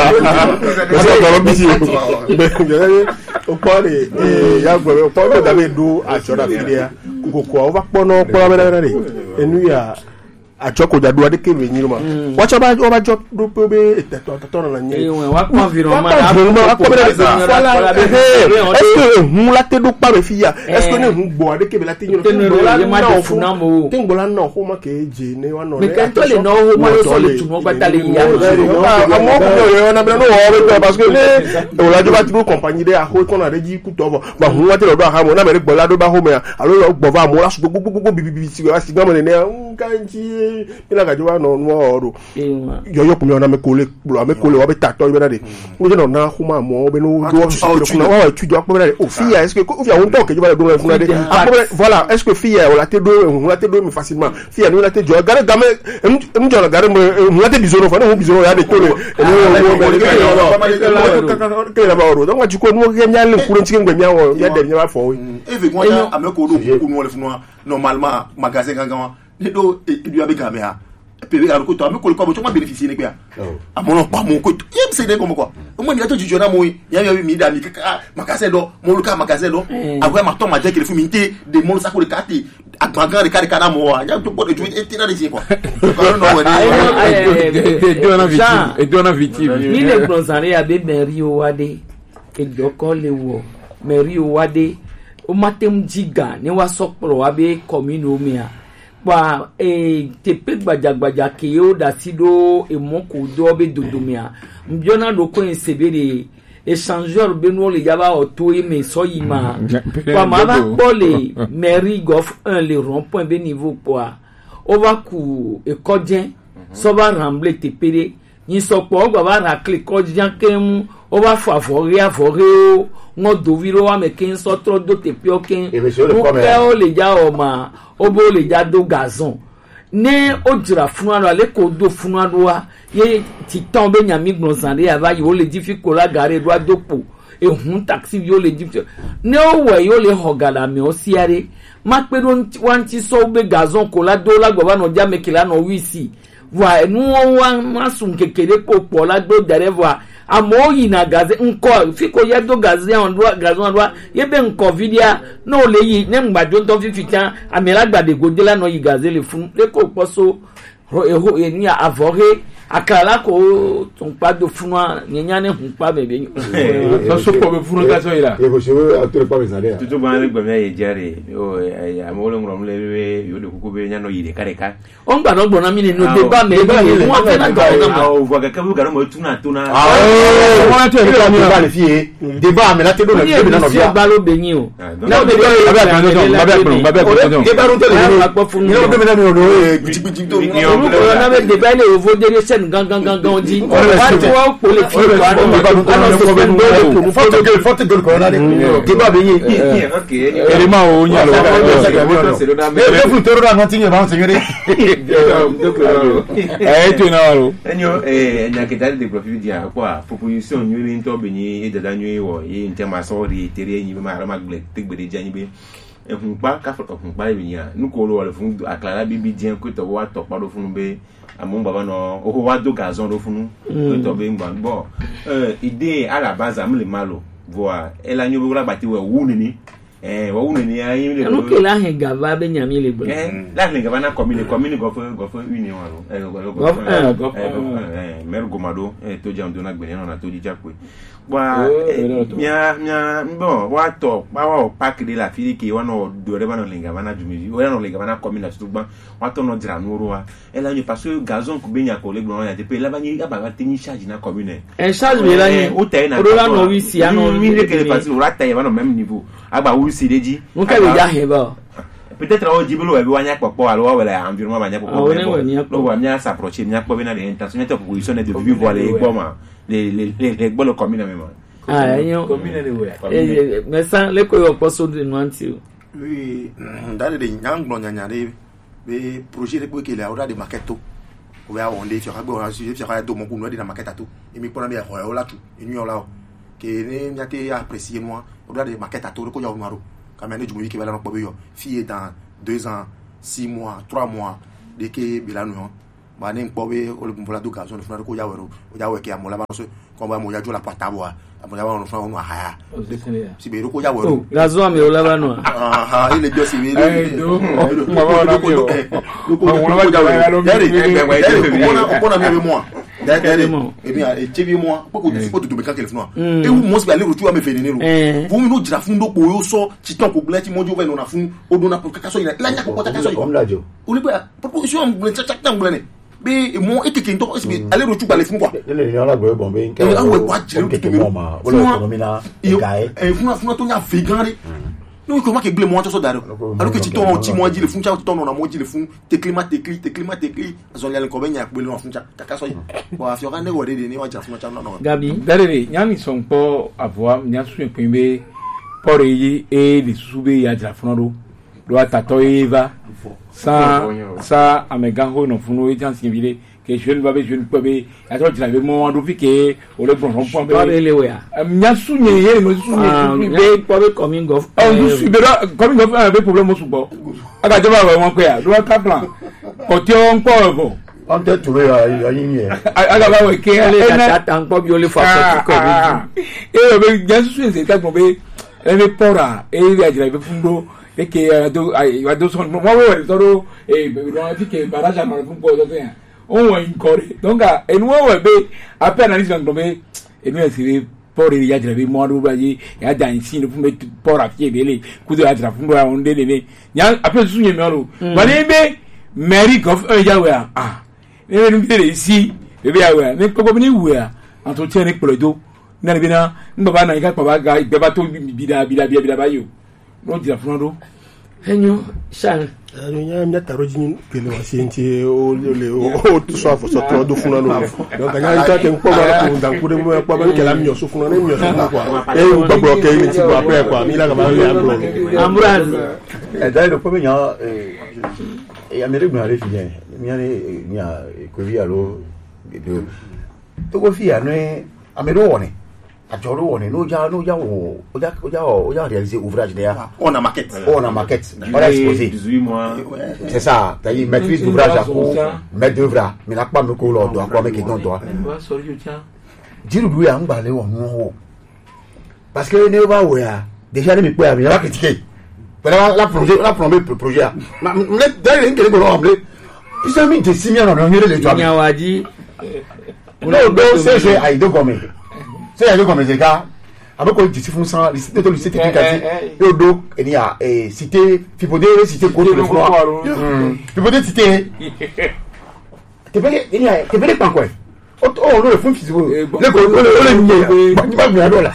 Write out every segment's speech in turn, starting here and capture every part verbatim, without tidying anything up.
o pare e ya gbe o pare da be do achora filia ko ko va pono ko ba na re enu ya achoko jadu ade ke be nyiruma wacha ba o ba job do pe to to na nyi e wa ko environnement a ko be voilà est-ce que hu la te do pa be fia est-ce que ne hu gbo ade ke be la te nyiro te ngbola na ho ma ke je ne wa no mais quand le no ho ma so le tuno gbata le ya amo ko yo na be no wo parce que le o la jo ba ti compagnie de a ho ko na re ji ku to ba hu wa te do ha mo na me gbola do ba ho me alo lo gbo va mo la so gbogbo bibi ti wa si gamo ne kanji ila ga jowa no no oro yo yo kumi ona me kole blo me kole wa be tato be na de mo je no na huma mo be no do su na wa tu jo akpo be na de o fia est-ce que o fia on to ke jowa do me funa de voilà est-ce que fia o la te do o la te do me facilement fia no la te jo gare game em jo la gare mo la te bizono fa no bizono ya de tole ke la ba oro donc wa jiko no ke nya le kuru ntike ngbe nya wo ya de nya ba fo e ve kwa ameko do ku no le funa normalement magasin gangan les deux lui avec caméra puis alors que toi mais quoi tu m'as bénéficié quoi à mon pas mon côté il me c'est comme quoi au moins il y a tout du journal moi il y a eu mis d'amis magasin do mon local magasin do après ma tombe m'a dit qu'il faut minter des mon sac de carte à grand grand carré kana moi il y a tout pour jouer et tirer des quoi et deux na victime et deux na victime ni les bronzaré a be Mario Wade et doko le wo Mario Wade o matem jiga ni wa sokpro wa be commune o mia ba e tepe gbajagbaja ke yo da sido e monko do be dodomia mbiona do ko ensebere échangeur be no le yaba auto e me so yima ba ma ba pole mairie gof un le rond-point be niveau quoi o va ku e kodien so ba ramble tepere ni so po gba ba racle kodien kemu o va favori avori o ngo doviro wa me ken so tro do tepio ken o le ja o ma obo le ja do gazon ne o dira funu ale ko do funu wa ye ti ton be nyami gbonzande ava yo le difficult la gare do adopo e hun taxi yo le difficult ne o we yo le hogala me o siare ma pe do wanti so be gazon ko la do la gba no ja me kila no wisi wa nu wa masun kekere ko po la do dere wa amoyi na gaze nko fiko ya do gaze on do gaze on do ye be nko vidia no le yi ne ngbajo to fifikan amela gbade godela no yi gaze le fun le ko poso e ho e ni avore akala ko ton pa do funwa nyanya ne hun pa bebe so so ko be funu ga so ira e ko sewe atore pa bezare tutu ba le gbami ye jare o amolo ngrom le yo de kuku be nyano yire kare ka on gba no gbona mi ni no de ba me ba ye mo fe na ga na o vo ga ka bu ga mo tuna tuna ah o to e mi ba le fie de ba me la te do na be na no bia ba lo be yin o na be ba ba kan do ba ba kan ba ba kan do de ba ru te le pa funu ni o be me na mi o no e gbiti gbiti to ni o na be de ba le o vo de gan gan gan gan di wa ti wa ko le fi wa no foto gel foto gel ko na de ke ba be yin okay ele ma o nya lo e fu toro na non ti ba on segere eh tu na lo enyo eh nya ke dali de profit dia kwa proposition nyuri nto be ni e dada nyi wo e ntema so ri tere nyi be ma ra magle tegbede jani be ehun pa ka ehun pa bi nya nu ko lo wale fun aklara bibi dien ko to wa to pa do fun be amon baba no o wa do gazon do funu to be ngba bo euh idée à la base am le malo voa ela nyu bura bati we wu ni eh wa wu ni ayin le no ke la he gava be nyami le gbo eh la le gava na commune commune go fo go fo uni wa lo eh go go eh mer gomado eh to jam do na gbe na to di jakwe wa mia mia bon wa to pa wa pack de la fili ki wa no do re ba no linga bana jumiji o ya no linga bana commune to gba wa to no dira no ro wa ela ni parce que gazon ku be nya ko le gbo ya de pe la ba ni aba ba teni charge na commune en charge be la ni o te na o la no wi si ano mi le ke parce o la ta ya no même niveau agba wi si deji o ka be ja he ba peut-être o jibulu e bi wa nya popo alo wa wala environnement ba nya popo lo wa nya s'approcher nya po be na de intention de proposition de vivre les goma les les les bonnes communes même ah yo commune de we eh mais ça le ko yo poso de nanti oui dans les nyanglo nyanyare be projet de ko ke la ora de maquette o ya on de fi ka gbo ra si fi ka do mo ku no de na maquette to e mi pona be ho la tu e nyu la ke ne nyate apprécier moi ora de maquette to ko yo maro quand même du qui va la no yo fi dans deux ans six mois trois mois de que bilanu mane nkpobe ole kumpola do gazo funa ko yawero o yawe ke amola baso ko ba mo yajo la patabo amola ba no funa no haya si be ko yawero gazo ame ola ba no ah ile jo si be do mo ba na bi o mo ba ja lo dere ko ko na mi mo dere e bi a e chebi mo ko ko si ko to be kan kele funa e wu mo si ba le rotu ame fe ni ro fu mi no jira fun do po yo so ti ton ko gle ti mo jo ve no na fun o do na ko kaka so ila la nya ko kaka so ila o le ba proposition am gle chak tan gle ne be mo etike ndo esbi ale rotu gba le fun kwa ele ni ala gbe bon be nke e awe kwa jere to mi ma o le economy na gae e fun fun to nya fe gan re no ko ma ke gle mo to so daro alo ke ti ton ti mo ji le fun cha ti ton na mo ji le fun te climat te cli te climat te cli azon le ko be nya pe le fun cha kaka so bo afio kan ne wo de ni wa ja fun cha no no gabi dare nyami son po avoi nya su en be por yi e di sube ya ja fun ro do atato eva sa sa amegango no funu e jansi vile ke jeune babe jeune babe ato jina be mo ando fike o le bon point ba le we a nya su nye ye no su nye be babe coming of oh du su be coming of be problem su bo aga je ba we won pe a do ka plan ko ti o npo bo on te tu ya yin ye aga ba we ke le ta ta npo bi o le fa ko ko e o be nya su se ta mo be e be pora e ya jina be fundo e que do ai do son mo we do e no ti ke baraja ma fun po do ten o wo inkore donc en wo we be appena ni son be e mi si por ya jere be mo do ba yi ya da nsin fun be por afie be le ku do ya jere fun do on de le nya appena su nye mi oro ba ni be mary of e ya we ah ni be ni be si be be ya we ni ko ni we a anto ti ni polo do na ni be na ngba na ka pa ba ga be ba to bi da bi da bi da ba yo no jira fun do henyo shan ano nya nya taro jin kele wa senti o le o to so afo so to do fun no donc nya ita te nko ba ko dan ku de mo pa ba kele am nyoso fun no mi nyoso kwa e o gbogbo ke ni ti gba pre kwa mi la ga ba le ambro ambraz e dai do pobe nya e amerique na re fien mi ani nya ko vi alo do to ko fi ano amero woni ajoro woni no ja no ja wo o ja o ja o ja réaliser ouvrage derrière on a maquette on a maquette on a exposé dix-huit mois c'est ça t'as une maîtrise d'ouvrage à ko maître d'œuvre mais la pas me ko lo do akwa me ke don toi diru du ya ngba le wo wo parce que ne ba wo ya déjà ne me pe abi la critiquer la la projet la projet projet na me d'ailleurs ngere ko lo amle ils ont mis des simiens dans le le job nyawaji no do c'est c'est ai do comme c'est ya comme les gars avec quoi tu font ça les cités de lycée technique et do et il y a cité Fipodé cité Côte de Froid Fipodé cité tu peux il y a tu peux pas quoi oh on le fond physique le ko le le ni ba mi ado la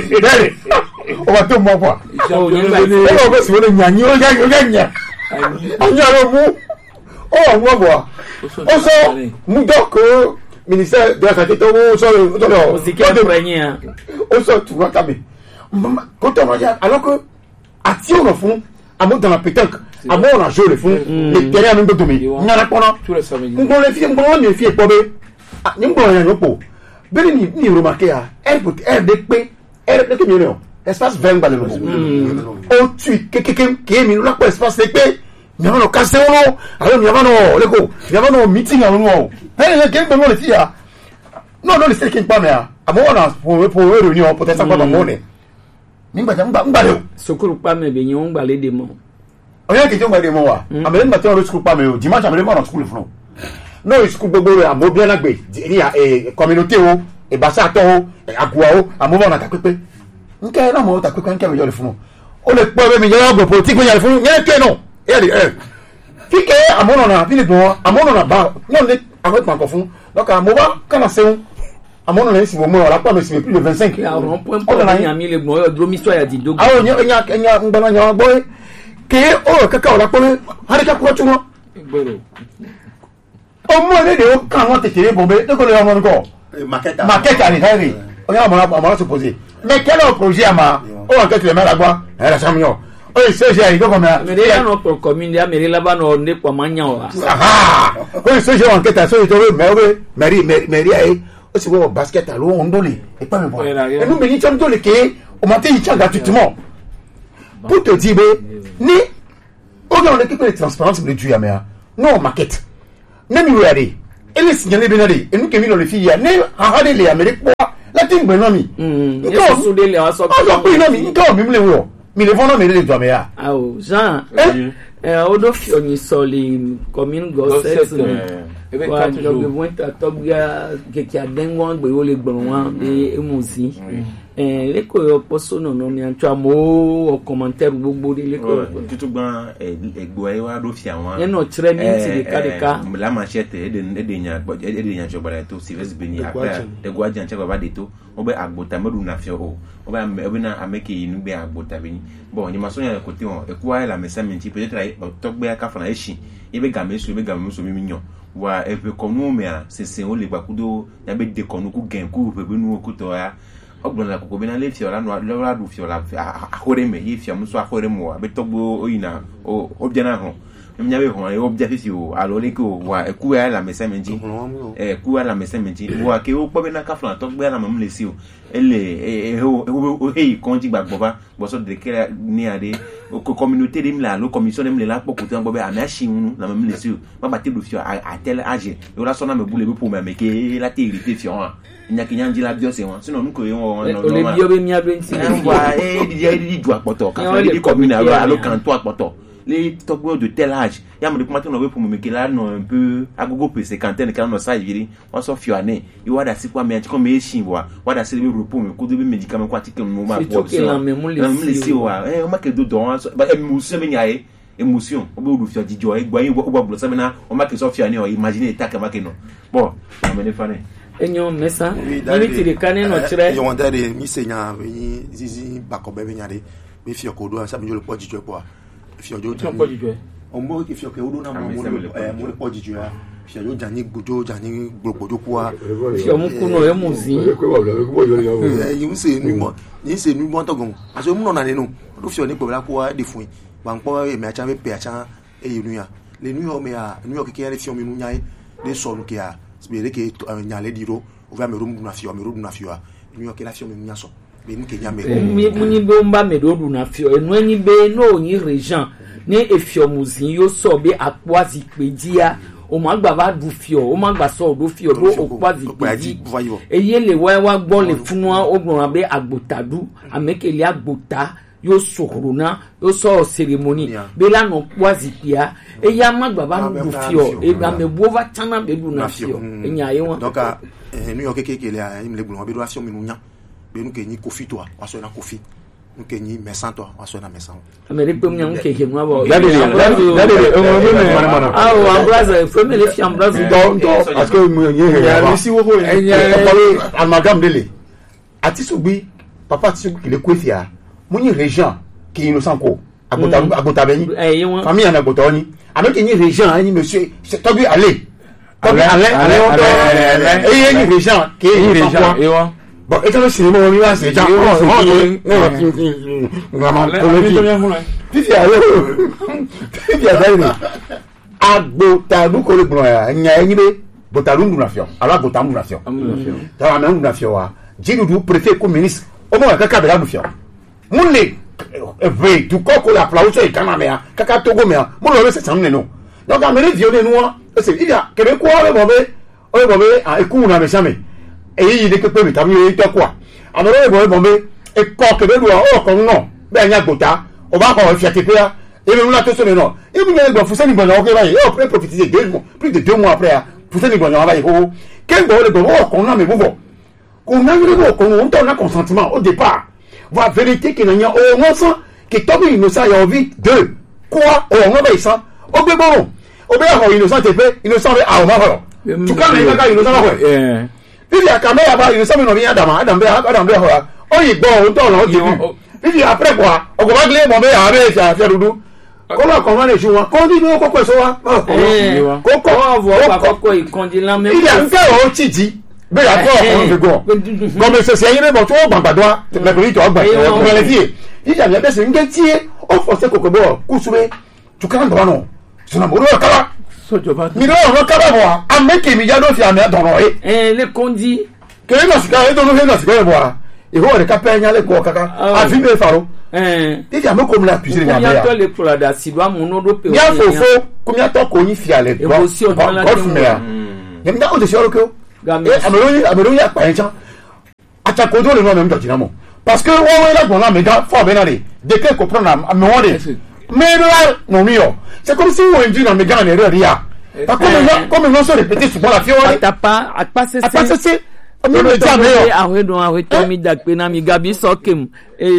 on va te moi quoi on va se le nya ni o ga o ga nya anya lo mu oh moi quoi on so mu donc ministère de la santé to so to o si ke prenya o so tu va taber quand on va alors que action au fond amour dans la pétanque amour on a joué le fond les terrains même de dominer on a pas tous les samedis on les filles on les filles pour be ni ngbo yan yo po be ni ni remarquer a elle peut elle de pe elle de que million espace vingt balles le o tu que que que mi la ko espace de pe mi avano casse uno allora mi avano le ko mi avano meeting a uno eh che non le fia no no le sai che pa me a amona pour pour réunion peut-être ça pas dans monnaie ngba ngba ngba le sokuru pa me be nyon ngba le demo o ya ke jo ngba le mo wa amele ngba to school pa me o dimanche amele mo na school fún no school gbogbo re amo bien agbe ni e communauté o e basa to o agua o amo mo na ta pepe nke na mo ta pepe nke me yo le fún o le po be mi yo go politique me ya le fún ye ke no e eh fike amono na fili bon amono na ba no le avec ma confond donc amoba kana seun amono na si mo la pa me si plus de vingt-cinq ya on point point na mi le gbo yo dro mi so ya di dogo awo nya nya nya ngba nya boy ke o kaka o la po hari ka ko tu mo gboro o mo le de o kan won tete bombe de ko le mo ko maquette maquette ani hari o ya mo mo la supposé mais quel autre projet ama o en quelque le mala gba era samio o se se ai do ko me me de no por commune ya me la ba no ne kwa manya wa ah o se se en quelque so to me we meri meri ai o si wo basket alo on dole e pa me bo e nous me ni cham dole ke o matin il tient gratuitement pour te dire ni o dans l'équipe de transparence le du ya me non maquette même you ready ele signalé benade et nous que mi no le fi ya ne ha de le Amérique po la tin gbe no mi mm e so de le wa so so pe no mi nka mi mle wo mi le fono mi le do me ya ah o Jean eh odo fi oni soli commune gosset ebe wa quatre do jours wenta tobia ke ki adengo gbe o le gbon wa be emuzi eh le ko yo poso no no mi antwa mo commentaire gbogbo le ko tutu gban egbo e wa do fi àwọn e no chere mi ti de kadeka la manchette e de e de nya e de nya jobara to service beni après de gwajan che baba de to obe agbota medu na fi o obe obe na ameke inu be agbota beni bon ni maso nya kote on e kwa la mesamenti peut-être togbe aka fana eshi ibe gamesu ibe gamesu mi minyo wa e pe konu me a sese o le gbakudo ya be de konu ku gen ku pe benu ku to ya ogbon la ko be na le fi ola no la du fi ola ahore me yi fi amuso ahore mo abe togbo oyina o objana ho nya be ho e obja fi o alo le ko wa e ku ya la mesamenti e ku ya la mesamenti wa ke o po be na ka flan togbe la mam le si o ele e o e konji gbagbo ba bo so de kera ni ade ko communauté dem la lo commission dem la poko tan bobe amashi unu na mam le si o ba ba te do fi a tel age yo la so na me bule be pour me me ke la te irité fi on nya ke nyanji la bio se won sino nko yo won no o le bio be mi adwenti wa e di di di du apoto ka fa di commune alo alo kan to apoto les togbo de tel âge ya me comment on veut pour me que là non un peu agogo pe cinquantaine quand on ça viri on so fi ane yo wada si kwa me anti comme echi wa wada si le repos me ko de médicament kwa tike no ma ko que la me mo le si wa eh o ma ke do don ba émotion me nyae émotion o be o do fi jijo e gba yin wo gba se me na o ma ke so fi ane o imagine ta ka ma ke no bon me ne fane enyo mesa ni ti de kanen no chere yo wonder mi senya ni zizi bakobe be nyade be fi ko do sa me jo le po jijo po fi ojo tu po jijo o mo ki fi o ke odo na mo mo mo le po jijo ya fi ojo jani gbojo jani gbogbojo kwa fi o mu kuno e mu zi eh yi se nu mo yi se nu mo to gon aso mu no na nenu do fi o ni gbogbo kwa de fun ba npo e me acha me pe acha e yi nu ya le nu yo me ya nu yo ke ke fi o mi nu nya de so nu ke ya be ke nya le diro o va me rum na fi o me rum na fi o nu yo ke la fi o mi nya so be ni ke nya me mi munyi be mba me do du na fi o enu anyi be no onyi region ni efio muzin yo so be akwazi pedia o ma gba ba du fi o o ma gba so do fi o do okwazi peji eye le wa wa gbo le funu ogbon be agbotadu amekele agbota yo sokoro na yo so ceremony be la no kwazi pia eya ma gba ba du fi o e gba me bo va tana be du na fi o enya ye won donc eh nu yo kekele a im le gbon be do afi o mi nu nya be nu ke ni kofi to a so na kofi nu ke ni mesan to a so na mesan amere pe mu nya ke ke mu abo la de la de o mo me ah o ambraza family fi ambraza do do parce que mu ye ya ni si wo ko enya amalgam dele atisugbi papa atisugbi ki le kwefia mu ni région ki innocent ko agbota agbota be ni famille na agbota ni avec ni région ni monsieur tobi aller tobi aller aller et ni région ki région e wa bon et quand c'est moi mi va c'est déjà fifi ale fifi ale agbota du ko le gbon ya nya yin be botalu ndu na fio ala botamu na fio ta ma ndu na fio wa jidu du préfet ko ministre o mo ka ka be la du fio mun le ve du ko ko la plauso e kana me kaka togo me mo lo se sam ne no donc a me violé no c'est il y a que be ko le bo be o bo be a eku na me same eyi de pepe mi tabi e to kwa amoro e bo bo be e ko ke be lu o ko no be anya gbota o ba ko fi ate pe ya e be nla to so me no e bi me gbo fu se ni gbo na o ke bayi e o pre profiter deux mois plus de deux mois après fu se ni gbo na bayi ko ke gbo le gbo o ko na me bo ko na ni bo ko on to na consentement au départ va vérité que n'anya o mo san que tobi innocent ya envie de quoi o ngo be san o gbe bo o be ho innocent te pe innocent be a o ma ho tu kan le ka innocent ho eh bibi akame ya ba innocent me no bi adam adam be adam be ho o yi gbo o to lo ti bibi après quoi o go ba gle mo be ya be ja fe dudu ko lo ko ma le su won ko di no ko ko so wa ko ko vo pa ko ko ikondi la me il y a un cas o tiji be ya ko ko be go comme se se yin bo to gbangba do le bi to gba ko le vie il y a bien se nge tie o fo se kokoko bo kusube tu kan do no so na mo ro kala so joba mi ro ro kala bo a make mi ja do fi ame do ro e eh le kondi ke no sika e do no he no sika bo a e ho re ka pe nya le ko kaka a fi be faro eh e ja mo ko mi la puisir nya ya to le pro da si do amu no do pe ya fo fo ko mi ato ko yin fi ale go go fi me yẹn mi o de sọ̀rọ̀ kẹ́ o ẹ àmàlò yìí àmàlò yìí àpàyẹ tán àtàkùn tó lè nù ọmọ mi dọ̀tí náà mọ̀ parce que wọ́n wọ́n yẹn gbọ̀n náà mi gan fún ọ̀bẹ náà de de kẹ́ kò pọ̀n náà mi wọ́n de mẹ́rin nù mí yọ c'est comme si wọ́n jí náà mi gan ní ẹ̀rẹ́ rí ya comme non se répéter souvent la fiole atapa apasese apasese mi le jam yo ahwe don ahwe to mi da pe na mi gabi so kem